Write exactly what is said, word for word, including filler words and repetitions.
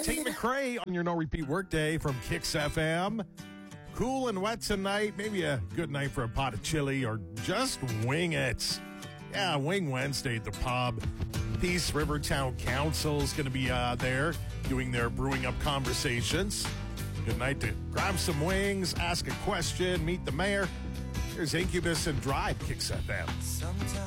Tate McRae on your no repeat workday from Kix F M. Cool and wet tonight. Maybe a good night for a pot of chili or just wing it. Yeah, Wing Wednesday at the pub. Peace Rivertown Council is going to be uh, there doing their brewing up conversations. Good night to grab some wings, ask a question, meet the mayor. Here's Incubus and Drive, Kix F M.